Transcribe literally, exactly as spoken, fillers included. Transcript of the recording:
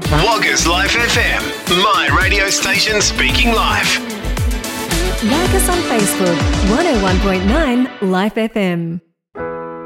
Woggers Life F M, my radio station speaking live. Like us on Facebook, one oh one point nine Life F M.